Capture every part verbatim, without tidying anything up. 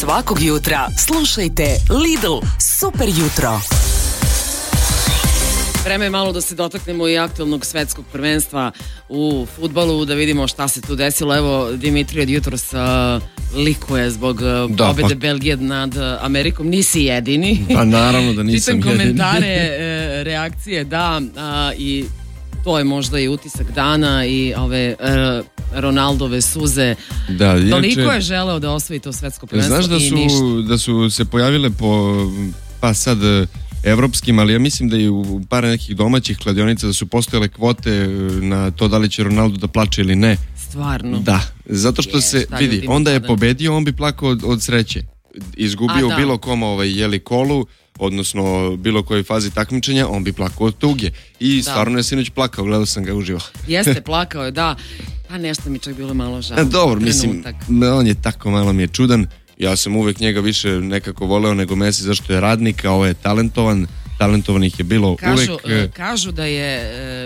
Svakog jutra slušajte Lidl Super jutro. Vreme je malo da se dotaknemo i aktualnog svetskog prvenstva u fudbalu, da vidimo šta se tu desilo. Evo, Dimitrij od jutros uh, likuje zbog uh, da, pobede pa... Belgije nad uh, Amerikom. Nisi jedini. Pa naravno da nisam jedini. Čitam komentare, uh, reakcije, da, uh, i to je možda i utisak dana i ove uh, Ronaldove suze. Da, inače, toliko je želeo da osvoji to svetsko prvenstvo. Znaš da i su, ništa. da su se pojavile po, pa sad, evropskim, ali ja mislim da i u par nekih domaćih kladionica da su postojale kvote na to da li će Ronaldo da plače ili ne. Stvarno? Da, zato što je, se vidi, onda je pobedio, on bi plakao od, od sreće. Izgubio u bilo kom ovaj, jeli kolu, odnosno bilo kojoj fazi takmičenja, on bi plakao od tuge. I da. Stvarno je sinoć plakao, gledao sam ga uživo. Jeste, plakao je, da. Pa nešto mi čak bilo malo žao. Dobro, mislim, on je tako malo mi je čudan. Ja sam uvek njega više nekako voleo nego Messi, zašto je radnik, a ovo je talentovan. Talentovanih je bilo kažu, uvek. Kažu da je,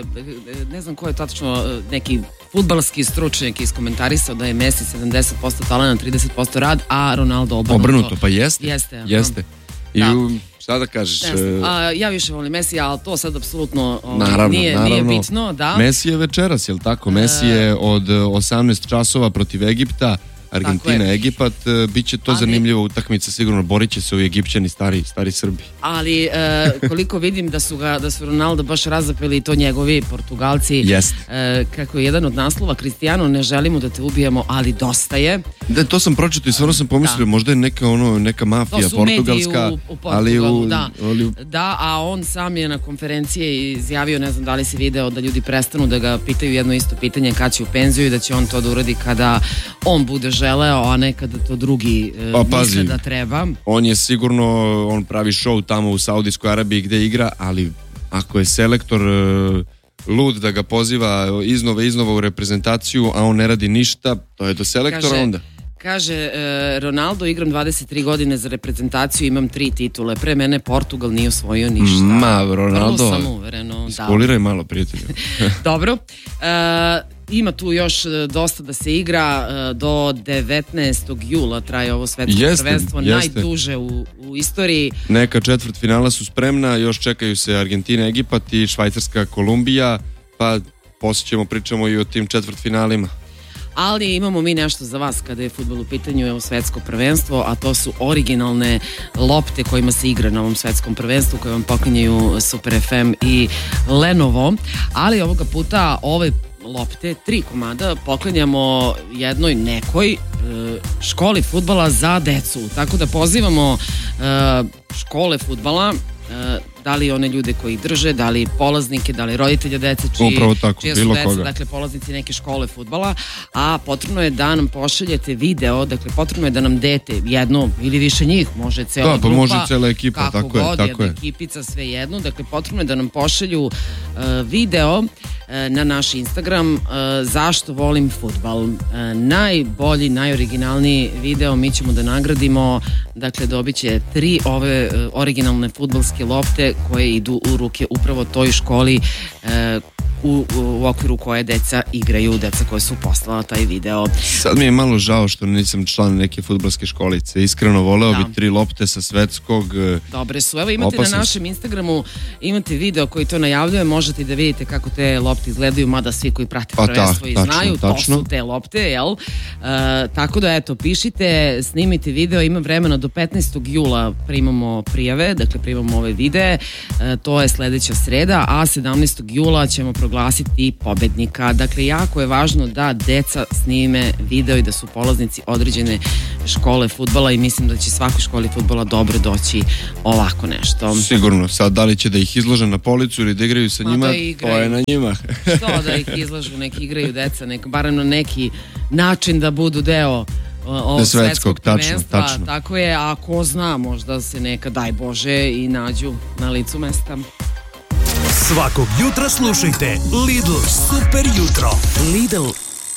ne znam ko je tačno, neki fudbalski stručnjak iskomentarisao da je Messi sedamdeset posto talent, trideset posto rad, a Ronaldo obrnuto. Obrnuto, pa jeste. Jeste. jeste. I da. U, šta da kažeš? A, ja više volim Messi, ali to sad apsolutno naravno, nije, naravno. nije bitno. Da. Messi je večeras, jel tako? Messi je od osamnaest časova protiv Egipta. Argentina, Egipat, bit će to ali, zanimljiva utakmica, sigurno borit će se ovi Egipćani, stari, stari Srbi. Ali e, koliko vidim da su ga, da su Ronaldo baš razapeli i to njegovi Portugalci. Jest. E, kako je jedan od naslova, Cristiano, ne želimo da te ubijemo, ali dosta je. Da, to sam pročitao i stvarno sam pomislio, da. Možda je neka, ono, neka mafija portugalska. U, u ali u, da. Ali u... da, a on sam je na konferencije izjavio, ne znam da li si video, da ljudi prestanu da ga pitaju jedno isto pitanje kad će u penziju i da će on to da uradi kada on bude želeo, a ne kada to drugi e, pa, misle pazi, da treba. On je sigurno, on pravi show tamo u Saudijskoj Arabiji gde igra, ali ako je selektor e, lud da ga poziva iznova iznova u reprezentaciju, a on ne radi ništa, to je do selektora. Kaže, onda. Kaže, e, Ronaldo, igram dvadeset tri godine za reprezentaciju, imam tri titule. Pre mene Portugal nije osvojio ništa. Ma, Ronaldo, vrlo samouvereno. Iskuliraj malo, prijatelju. Dobro. E, ima tu još dosta da se igra, do devetnaestog jula traje ovo svetsko prvenstvo, najduže u, u istoriji. Neka četvrt finala su spremna, još čekaju se Argentina, Egipat i Švajcarska, Kolumbija, pa poslije ćemo pričamo i o tim četvrt finalima. Ali imamo mi nešto za vas kada je fudbal u pitanju, evo svetsko prvenstvo, a to su originalne lopte kojima se igra na ovom svetskom prvenstvu, koje vam poklanjaju Super F M i Lenovo, ali ovoga puta ove lopte, tri komada, poklanjamo jednoj nekoj e, školi fudbala za decu. Tako da pozivamo e, škole fudbala, e, da li one ljude koji ih drže, da li polaznike, da li roditelja dece, čiji, tako, čija su deca, dakle polaznici neke škole fudbala, a potrebno je da nam pošaljete video, dakle potrebno je da nam dete jedno ili više njih, može cela da, grupa, pa može cela ekipa, kako tako god, je, tako jedna je. ekipica, sve jedno, dakle potrebno je da nam pošalju uh, video uh, na naš Instagram uh, zašto volim fudbal. Uh, najbolji, najoriginalniji video mi ćemo da nagradimo, dakle dobit će tri ove uh, originalne fudbalske lopte koje idu u ruke upravo toj školi e, u, u okviru koje deca igraju, deca koje su poslala taj video. Sad mi je malo žao što nisam član neke fudbalske školice. Iskreno voleo da. bi tri lopte sa svetskog. Dobre su. Evo imate opasnost. Na našem Instagramu, imate video koji to najavljuje, možete da vidite kako te lopte izgledaju, mada svi koji prate pa prvenstvo ta, i tačno, znaju, tačno. to su te lopte, jel? E, tako da eto, pišite, snimite video, ima vremena do petnaestog jula primamo prijave, dakle primamo ove videe, e, to je sledeća sreda, a sedamnaestog jula ćemo proglasiti pobednika. Dakle, jako je važno da deca snime video i da su polaznici određene škole fudbala i mislim da će svakoj školi fudbala dobro doći ovako nešto. Sigurno, sad da li će da ih izlože na policu ili da igraju sa Ma njima, to je na njima. Što da ih izlažu, neki igraju deca, nek, barem na neki način da budu deo ovog svetskog prvenstva, tačno. Tako je, a ko zna, možda se neka, daj Bože, i nađu na licu mesta. Svakog jutra slušajte Lidl Super jutro. Lidl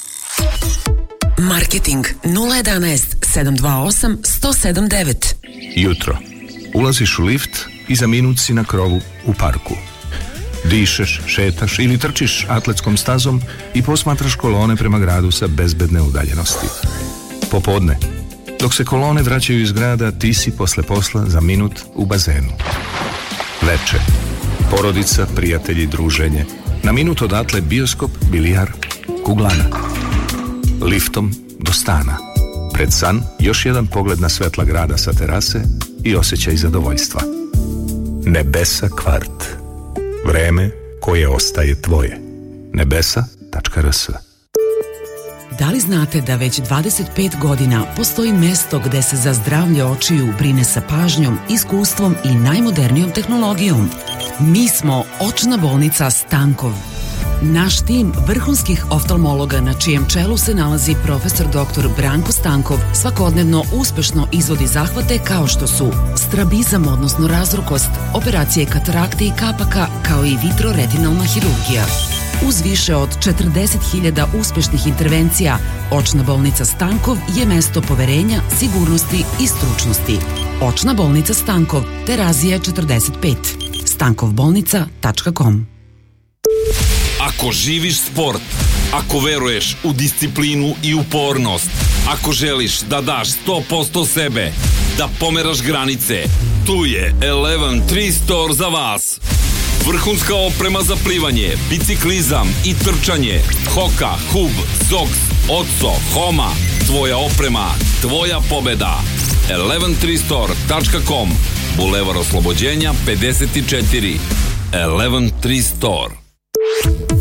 Marketing nula jedanaest sedam dva osam sto sedam devet. Jutro. Ulaziš u lift i za minut si na krovu u parku. Dišeš, šetaš ili trčiš atletskom stazom i posmatraš kolone prema gradu sa bezbedne udaljenosti. Popodne. Dok se kolone vraćaju iz grada, ti si posle posla za minut u bazenu. Veče. Porodica, prijatelji, druženje. Na minut odatle bioskop, bilijar, kuglana. Liftom do stana. Pred san još jedan pogled na svetla grada sa terase i osjećaj zadovoljstva. Nebesa kvart. Vreme koje ostaje tvoje. nebesa tačka r s. Da li znate da već dvadeset pet godina postoji mesto gde se za zdravlje očiju brine sa pažnjom, iskustvom i najmodernijom tehnologijom? Mi smo Očna bolnica Stankov. Naš tim vrhunskih oftalmologa na čijem čelu se nalazi profesor doktor Branko Stankov svakodnevno uspešno izvodi zahvate kao što su strabizam, odnosno razrukost, operacije katarakte i kapaka, kao i vitroretinalna hirurgija. Uz više od četrdeset hiljada uspešnih intervencija, Očna bolnica Stankov je mesto poverenja, sigurnosti i stručnosti. Očna bolnica Stankov, Terazije četrdeset pet. stankov bolnica tačka com. Ako živiš sport, ako veruješ u disciplinu i upornost, ako želiš da daš sto posto sebe, da pomeraš granice, tu je Eleven tri Store za vas. Vrhunska oprema za plivanje, biciklizam i trčanje, Hoka, Hub, Zox, Otso, Homa, tvoja oprema, tvoja pobeda. eleven tri store tačka com, Bulevar Oslobođenja pedeset četiri. Eleven tri Store.